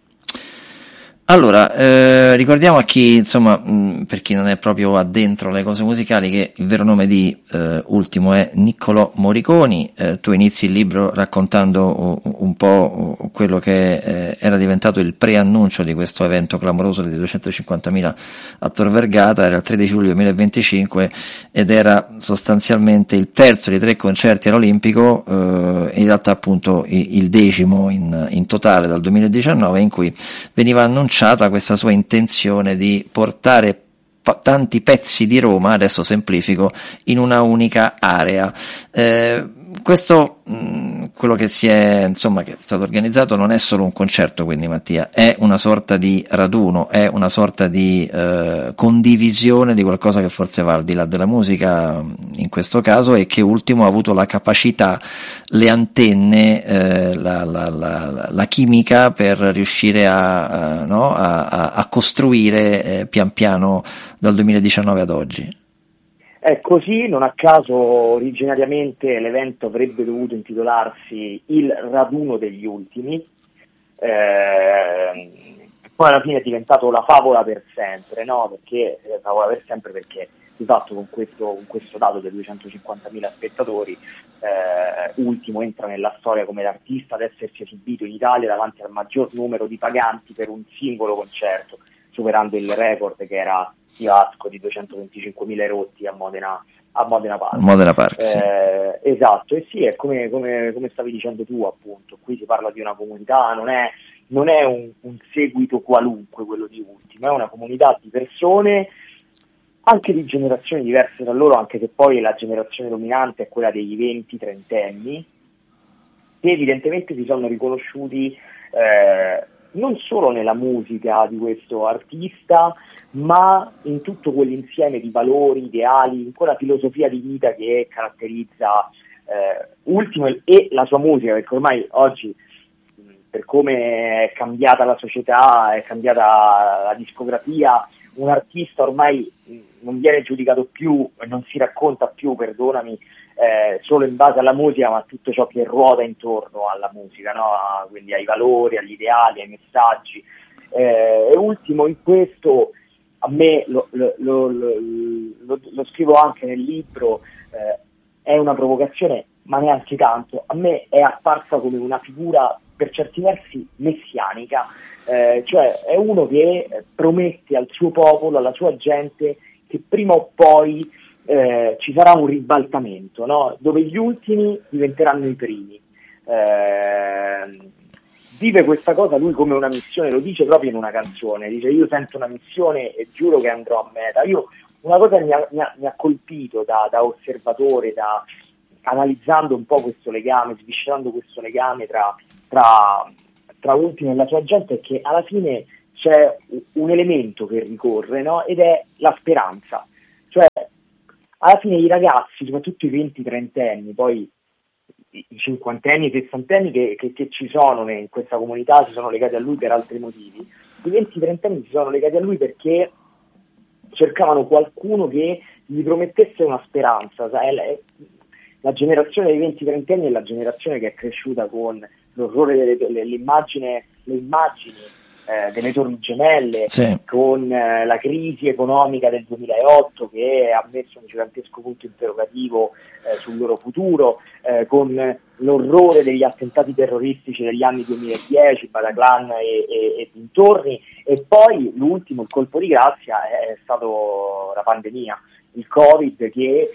Allora, ricordiamo a chi, insomma, per chi non è proprio addentro le cose musicali, che il vero nome di Ultimo è Niccolò Moriconi. Tu inizi il libro raccontando un po' quello che era diventato il preannuncio di questo evento clamoroso di 250.000 a Tor Vergata. Era il 13 luglio 2025 ed era sostanzialmente il terzo di 3 concerti all'Olimpico, in realtà appunto il 10° in totale dal 2019, in cui veniva annunciato questa sua intenzione di portare tanti pezzi di Roma, adesso semplifico, in una unica area. Questo, quello che che è stato organizzato non è solo un concerto, quindi Mattia, è una sorta di raduno, è una sorta di condivisione di qualcosa che forse va al di là della musica in questo caso, e che Ultimo ha avuto la capacità, le antenne, la chimica per riuscire a costruire pian piano dal 2019 ad oggi. È così, non a caso originariamente l'evento avrebbe dovuto intitolarsi Il raduno degli ultimi, poi alla fine è diventato la favola per sempre, no? Perché favola per sempre perché di fatto con questo dato dei 250.000 spettatori Ultimo entra nella storia come l'artista ad essersi esibito in Italia davanti al maggior numero di paganti per un singolo concerto, superando il record che era di Vasco di 225.000 rotti a Modena Park. Modena Park, sì. Esatto, e sì, è come stavi dicendo tu, appunto, qui si parla di una comunità, non è un seguito qualunque quello di Ultimo, è una comunità di persone, anche di generazioni diverse tra loro, anche se poi la generazione dominante è quella dei 20-30 anni, che evidentemente si sono riconosciuti non solo nella musica di questo artista, ma in tutto quell'insieme di valori, ideali, in quella filosofia di vita che caratterizza Ultimo e la sua musica, perché ormai oggi, per come è cambiata la società, è cambiata la discografia, un artista ormai non viene giudicato più, non si racconta più, perdonami, solo in base alla musica, ma a tutto ciò che ruota intorno alla musica, no? Quindi ai valori, agli ideali, ai messaggi. E Ultimo in questo, a me lo scrivo anche nel libro, è una provocazione, ma neanche tanto. A me è apparsa come una figura per certi versi messianica, cioè è uno che promette al suo popolo, alla sua gente, che prima o poi ci sarà un ribaltamento, no? Dove gli ultimi diventeranno i primi. Vive questa cosa lui come una missione, lo dice proprio in una canzone, dice: io sento una missione e giuro che andrò a meta. Una cosa mi ha colpito da osservatore, analizzando un po' questo legame, sviscerando questo legame tra Ultimo e la sua gente, è che alla fine c'è un elemento che ricorre, no? Ed è la speranza. Cioè, alla fine i ragazzi, soprattutto i 20-30 anni, poi i 50 anni, i 60 anni che ci sono in questa comunità, si sono legati a lui per altri motivi. I 20-30 anni si sono legati a lui perché cercavano qualcuno che gli promettesse una speranza. La generazione dei 20-30 anni è la generazione che è cresciuta con l'orrore le immagini delle Torri Gemelle, sì, con la crisi economica del 2008 che ha messo un gigantesco punto interrogativo sul loro futuro, con l'orrore degli attentati terroristici degli anni 2010, Bataclan e dintorni, e poi l'ultimo, il colpo di grazia, è stato la pandemia, il Covid, che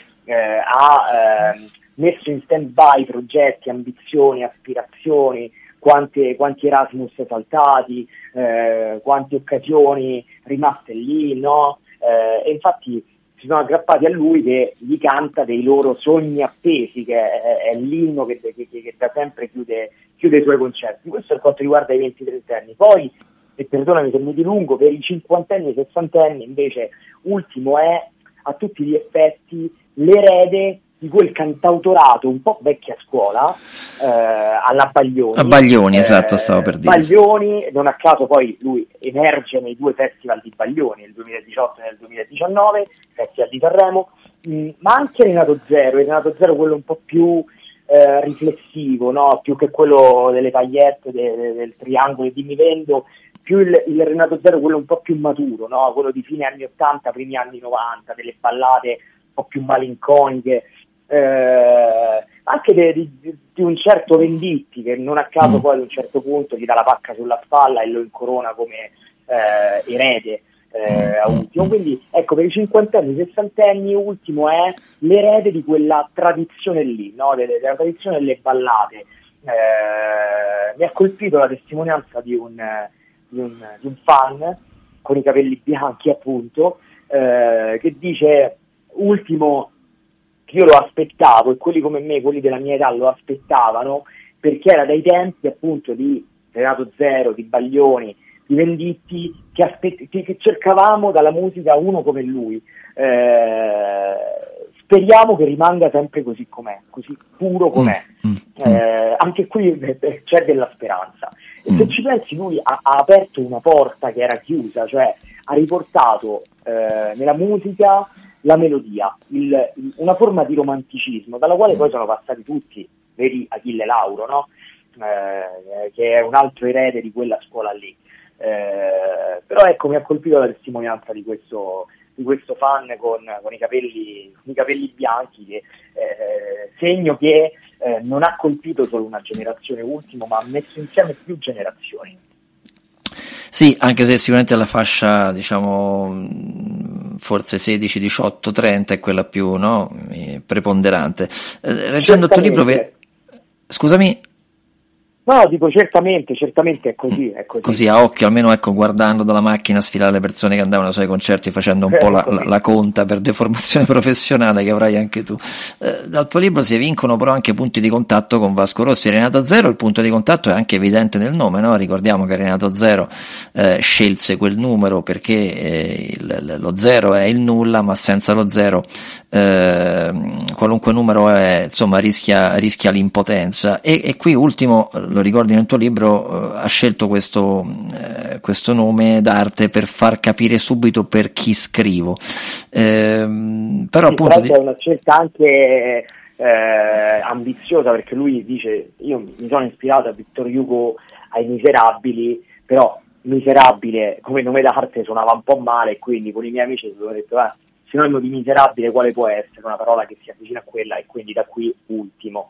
ha messo in stand-by progetti, ambizioni, aspirazioni, quanti Erasmus saltati, quante occasioni rimaste lì, no? E infatti si sono aggrappati a lui che gli canta dei loro sogni appesi, che è l'inno che da sempre chiude i suoi concerti. Questo per quanto riguarda i 20-30 anni. Poi, e perdonami se mi dilungo, per i 50 anni e 60 anni invece Ultimo è a tutti gli effetti l'erede di quel cantautorato un po' vecchia scuola, alla Baglioni. A Baglioni, esatto, stavo per dire. Baglioni, non a caso poi lui emerge nei due festival di Baglioni, nel 2018 e nel 2019, Festival di Sanremo, ma anche Renato Zero, quello un po' più riflessivo, no? Più che quello delle paillette, del triangolo di Mi Vendo, più il Renato Zero, quello un po' più maturo, no? Quello di fine anni 80, primi anni 90, delle ballate un po' più malinconiche, anche di un certo Venditti, che non a caso poi ad un certo punto gli dà la pacca sulla spalla e lo incorona come erede a Ultimo. Quindi ecco, per i 50 anni, 60 anni Ultimo è l'erede di quella tradizione lì, no? della tradizione delle ballate. Mi ha colpito la testimonianza di un fan con i capelli bianchi, appunto, che dice: Ultimo, io lo aspettavo, e quelli come me, quelli della mia età, lo aspettavano, perché era dai tempi appunto di Renato Zero, di Baglioni, di Venditti, che cercavamo dalla musica uno come lui. Speriamo che rimanga sempre così com'è, così puro com'è. Anche qui c'è della speranza. E se ci pensi, lui ha aperto una porta che era chiusa, cioè ha riportato nella musica la melodia, una forma di romanticismo dalla quale poi sono passati tutti, vedi Achille Lauro, no? Che è un altro erede di quella scuola lì. Però ecco, mi ha colpito la testimonianza di questo fan con i capelli bianchi, che segno che non ha colpito solo una generazione Ultimo, ma ha messo insieme più generazioni. Sì, anche se sicuramente la fascia, diciamo, forse 16, 18, 30 è quella più, no, preponderante. Leggendo il tuo libro, scusami. No, dico certamente è così. Così a occhio, almeno ecco, guardando dalla macchina sfilare le persone che andavano ai suoi concerti, facendo un po' la conta per deformazione professionale che avrai anche tu. Dal tuo libro si evincono però anche punti di contatto con Vasco Rossi e Renato Zero. Il punto di contatto è anche evidente nel nome, no? Ricordiamo che Renato Zero scelse quel numero perché lo zero è il nulla, ma senza lo zero qualunque numero è, insomma, rischia l'impotenza, e qui Ultimo, lo ricordi nel tuo libro, ha scelto questo nome d'arte per far capire subito per chi scrivo, però sì, appunto è una scelta anche ambiziosa, perché lui dice: io mi sono ispirato a Victor Hugo, ai Miserabili, però miserabile come nome d'arte suonava un po' male, e quindi con i miei amici avevo detto: sinonimo di miserabile quale può essere una parola che si avvicina a quella, e quindi da qui Ultimo.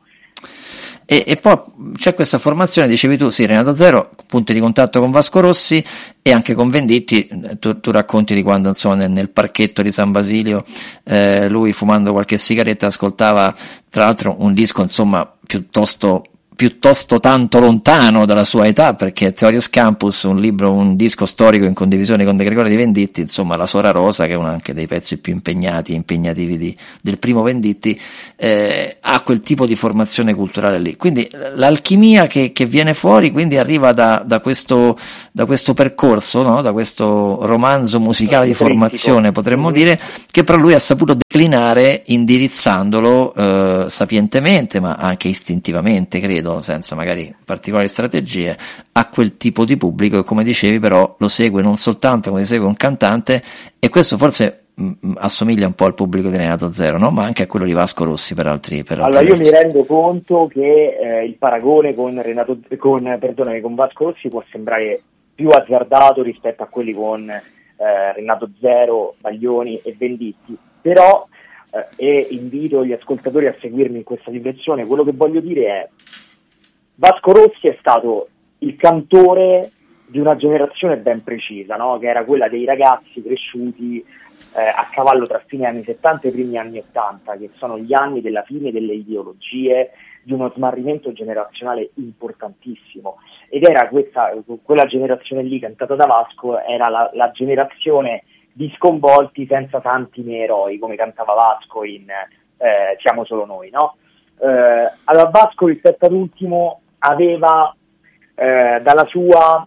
E poi c'è questa formazione, dicevi tu, sì, Renato Zero, punti di contatto con Vasco Rossi e anche con Venditti. Tu racconti di quando, insomma, nel parchetto di San Basilio lui, fumando qualche sigaretta, ascoltava tra l'altro un disco, insomma, piuttosto piuttosto tanto lontano dalla sua età, perché Theorius Campus, un disco storico in condivisione con De Gregori di Venditti, insomma La Sora Rosa, che è uno anche dei pezzi più impegnativi del primo Venditti, ha quel tipo di formazione culturale lì. Quindi l'alchimia che viene fuori quindi arriva da questo percorso, no? Da questo romanzo musicale di formazione, potremmo dire, che però lui ha saputo declinare indirizzandolo sapientemente, ma anche istintivamente, credo, senza magari particolari strategie, a quel tipo di pubblico che, come dicevi, però lo segue non soltanto come segue un cantante, e questo forse assomiglia un po' al pubblico di Renato Zero, no? Ma anche a quello di Vasco Rossi per altri allora io versi. mi rendo conto che il paragone con Vasco Rossi può sembrare più azzardato rispetto a quelli con Renato Zero, Baglioni e Venditti, però e invito gli ascoltatori a seguirmi in questa direzione. Quello che voglio dire è: Vasco Rossi è stato il cantore di una generazione ben precisa, no? Che era quella dei ragazzi cresciuti a cavallo tra fine anni 70 e primi anni 80, che sono gli anni della fine delle ideologie, di uno smarrimento generazionale importantissimo, ed era quella generazione lì cantata da Vasco, era la generazione di sconvolti senza santi né eroi, come cantava Vasco in Siamo solo noi, no? Allora Vasco rispetto ad Ultimo aveva dalla sua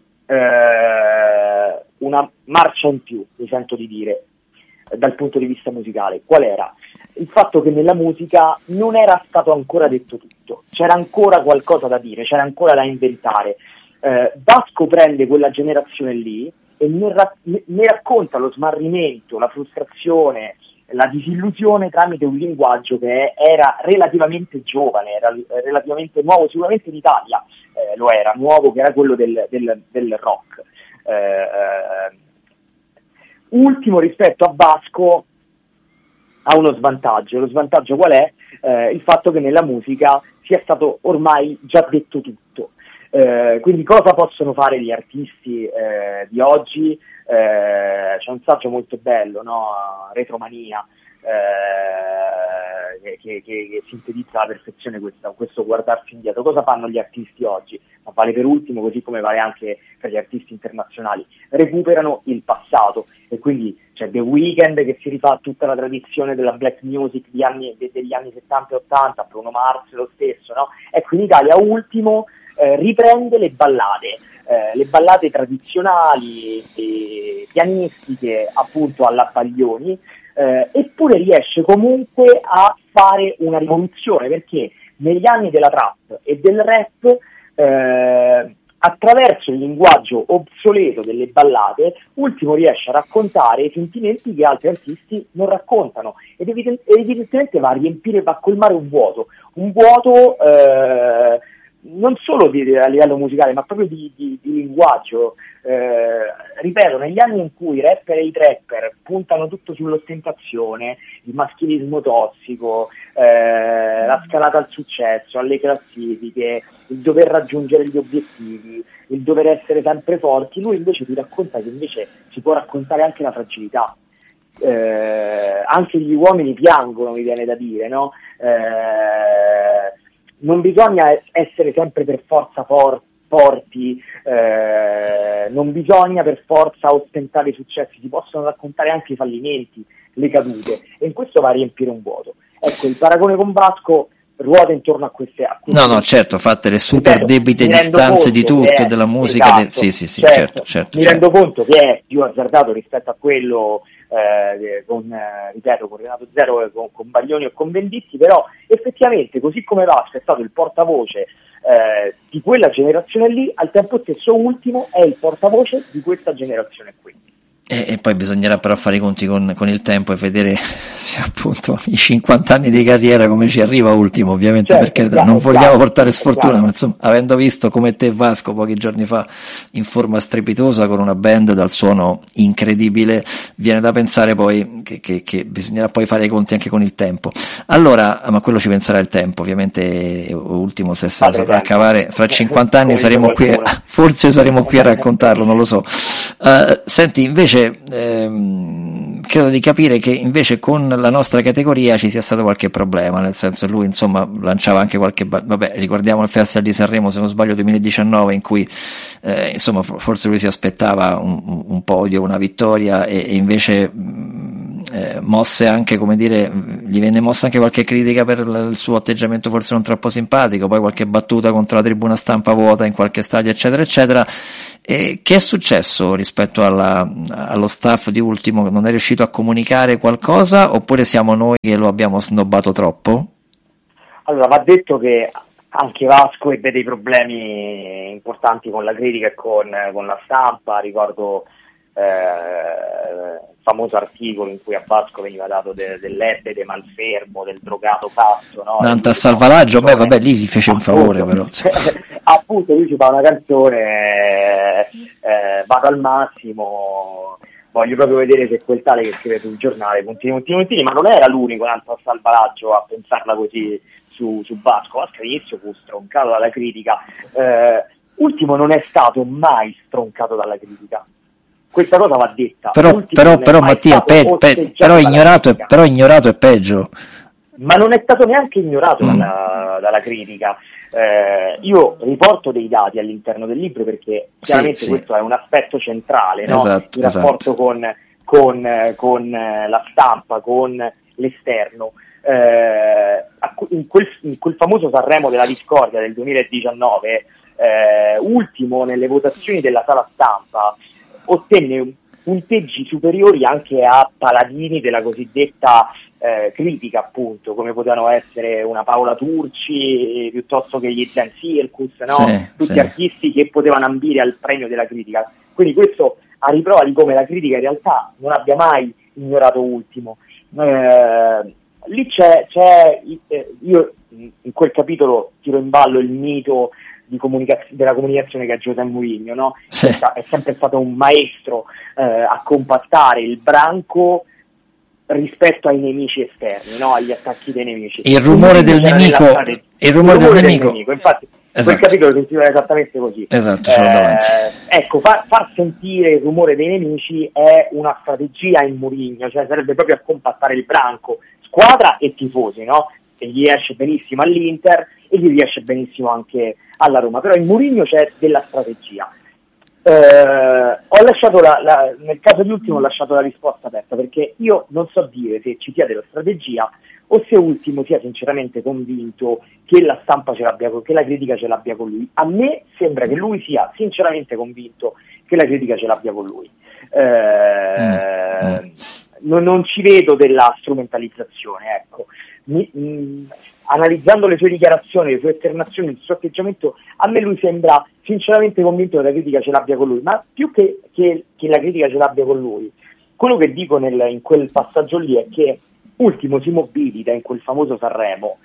una marcia in più, mi sento di dire, dal punto di vista musicale. Qual era? Il fatto che nella musica non era stato ancora detto tutto, c'era ancora qualcosa da dire, c'era ancora da inventare. Vasco prende quella generazione lì e ne racconta lo smarrimento, la frustrazione, la disillusione tramite un linguaggio che era relativamente giovane, era relativamente nuovo, sicuramente in Italia lo era, nuovo, che era quello del rock. Ultimo rispetto a Vasco ha uno svantaggio. Lo svantaggio qual è? Il fatto che nella musica sia stato ormai già detto tutto. Quindi cosa possono fare gli artisti di oggi? C'è un saggio molto bello, no? Retromania, che sintetizza alla perfezione questo guardarsi indietro. Cosa fanno gli artisti oggi? Ma vale per Ultimo, così come vale anche per gli artisti internazionali. Recuperano il passato, e quindi c'è The Weeknd che si rifà tutta la tradizione della black music degli anni 70 e 80, Bruno Mars lo stesso, no? Ecco, in Italia Ultimo riprende le ballate tradizionali e pianistiche, appunto alla Baglioni, eppure riesce comunque a fare una rivoluzione, perché negli anni della trap e del rap, attraverso il linguaggio obsoleto delle ballate, Ultimo riesce a raccontare i sentimenti che altri artisti non raccontano, ed evidentemente va a colmare un vuoto non solo a livello musicale, ma proprio di linguaggio. Ripeto, negli anni in cui i rapper e i trapper puntano tutto sull'ostentazione, il maschilismo tossico, la scalata al successo, alle classifiche, il dover raggiungere gli obiettivi, il dover essere sempre forti, lui invece ti racconta che invece si può raccontare anche la fragilità. Anche gli uomini piangono, mi viene da dire, no? Non bisogna essere sempre per forza forti, non bisogna per forza ostentare i successi, si possono raccontare anche i fallimenti, le cadute, e in questo va a riempire un vuoto. Ecco, il paragone con Vasco ruota intorno a queste No, certo, fatte le super debite distanze di tutto, della musica, esatto, sì, certo. Mi rendo conto che è più azzardato rispetto a quello con Renato Zero e con Baglioni o con Venditti, però effettivamente, così come Vasco è stato il portavoce di quella generazione lì, al tempo stesso Ultimo è il portavoce di questa generazione qui. E poi bisognerà però fare i conti con il tempo e vedere se appunto i 50 anni di carriera come ci arriva Ultimo, ovviamente, certo, perché non vogliamo portare sfortuna, ma insomma, avendo visto come te Vasco pochi giorni fa in forma strepitosa con una band dal suono incredibile, viene da pensare poi che bisognerà poi fare i conti anche con il tempo. Allora, ma quello ci penserà il tempo, ovviamente. Ultimo, se se la saprà cavare, fra 50 anni saremo qui, forse saremo qui a raccontarlo, non lo so. Senti, invece, credo di capire che invece con la nostra categoria ci sia stato qualche problema, nel senso lui insomma lanciava anche qualche, vabbè, ricordiamo il Festival di Sanremo, se non sbaglio 2019, in cui insomma forse lui si aspettava un podio, una vittoria, e invece mosse anche, come dire, gli venne mossa anche qualche critica per il suo atteggiamento forse non troppo simpatico, poi qualche battuta contro la tribuna stampa vuota in qualche stadio, eccetera eccetera. E che è successo rispetto allo staff di Ultimo? Non è riuscito a comunicare qualcosa, oppure siamo noi che lo abbiamo snobbato troppo? Allora, va detto che anche Vasco ebbe dei problemi importanti con la critica e con la stampa. Ricordo il famoso articolo in cui a Vasco veniva dato dell'ebbe, del malfermo, del drogato pazzo, no? Nanta Salvalaggio, vabbè, lì gli fece un favore, però appunto lui ci fa una canzone, vado al massimo, voglio proprio vedere se quel tale che scrive sul giornale puntini, ma non era l'unico Nanta Salvalaggio a pensarla così su Vasco. Vasco all'inizio fu stroncato dalla critica, Ultimo non è stato mai stroncato dalla critica. Questa cosa va detta. Però Mattia, però ignorato è peggio. Ma non è stato neanche ignorato dalla critica. Io riporto dei dati all'interno del libro perché chiaramente questo è un aspetto centrale, no? Esatto, il rapporto con la stampa, con l'esterno. In quel famoso Sanremo della discordia del 2019, Ultimo nelle votazioni della sala stampa ottenne punteggi superiori anche a paladini della cosiddetta critica, appunto, come potevano essere una Paola Turci piuttosto che gli Zen Circus, no? Tutti artisti che potevano ambire al premio della critica. Quindi questo a riprova di come la critica in realtà non abbia mai ignorato Ultimo. Lì io in quel capitolo tiro in ballo il mito della comunicazione che è José Mourinho, no? È sempre stato un maestro a compattare il branco rispetto ai nemici esterni, no? Agli attacchi dei nemici. Il rumore del nemico. Infatti, quel capitolo si intitola esattamente così. Esatto, ce l'ho davanti. Ecco, far sentire il rumore dei nemici è una strategia in Mourinho, cioè sarebbe proprio a compattare il branco, squadra e tifosi, no? E gli esce benissimo all'Inter e gli riesce benissimo anche alla Roma, però in Mourinho c'è della strategia. Ho lasciato nel caso di Ultimo ho lasciato la risposta aperta, perché io non so dire se ci sia della strategia o se Ultimo sia sinceramente convinto che la stampa ce l'abbia, che la critica ce l'abbia con lui. A me sembra che lui sia sinceramente convinto che la critica ce l'abbia con lui. Non ci vedo della strumentalizzazione, ecco. Analizzando le sue dichiarazioni, le sue esternazioni, il suo atteggiamento, a me lui sembra sinceramente convinto che la critica ce l'abbia con lui, ma più che la critica ce l'abbia con lui, quello che dico in quel passaggio lì è che Ultimo si mobilita in quel famoso Sanremo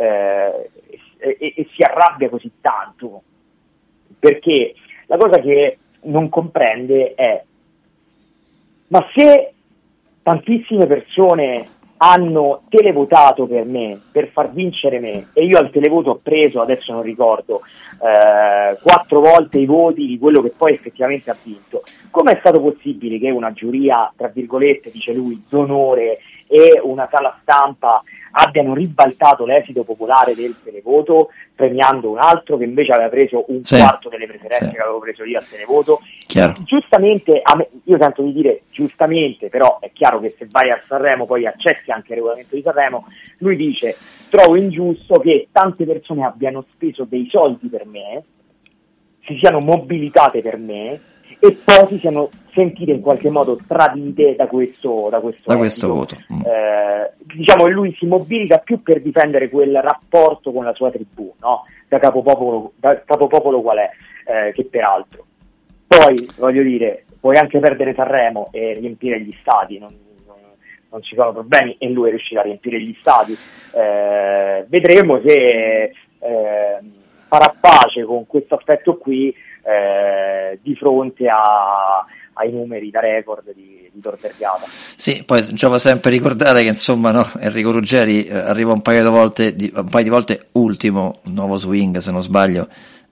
e si arrabbia così tanto, perché la cosa che non comprende è: ma se tantissime persone hanno televotato per me, per far vincere me, e io al televoto ho preso, adesso non ricordo, 4 volte i voti di quello che poi effettivamente ha vinto, come è stato possibile che una giuria, tra virgolette, dice lui, d'onore, e una sala stampa abbiano ribaltato l'esito popolare del televoto, premiando un altro che invece aveva preso un quarto delle preferenze che avevo preso io al televoto? Chiaro. Giustamente, io sento di dire giustamente, però è chiaro che se vai a Sanremo poi accetti anche il regolamento di Sanremo. Lui dice: trovo ingiusto che tante persone abbiano speso dei soldi per me, si siano mobilitate per me e poi si siano sentite in qualche modo tradite da questo voto. Diciamo, lui si mobilita più per difendere quel rapporto con la sua tribù, no? Da capopopolo qual è, che peraltro. Poi, voglio dire, puoi anche perdere Sanremo e riempire gli stadi, non ci sono problemi, e lui è riuscito a riempire gli stadi. Vedremo se farà pace con questo aspetto qui di fronte ai numeri da record di Tor Vergata. Sì, poi giova sempre ricordare che insomma, no, Enrico Ruggeri arriva un paio di volte ultimo, nuovo swing se non sbaglio,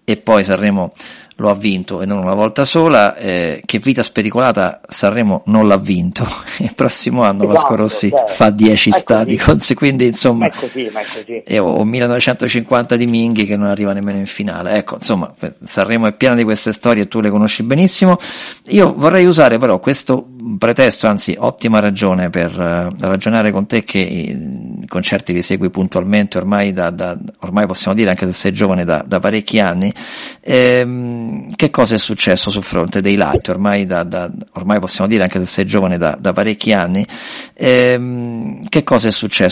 e poi Sanremo lo ha vinto e non una volta sola, che Vita Spericolata Sanremo non l'ha vinto, il prossimo anno Vasco Rossi fa 10 stadi, quindi insomma è così. E ho 1950 di Minghi che non arriva nemmeno in finale, ecco, insomma Sanremo è piena di queste storie e tu le conosci benissimo. Io vorrei usare però questo pretesto, anzi ottima ragione per ragionare con te, che i concerti li segui puntualmente ormai ormai possiamo dire, anche se sei giovane, da parecchi anni. Che cosa è successo sul fronte dei light? Ormai possiamo dire, anche se sei giovane, da parecchi anni. Che cosa è successo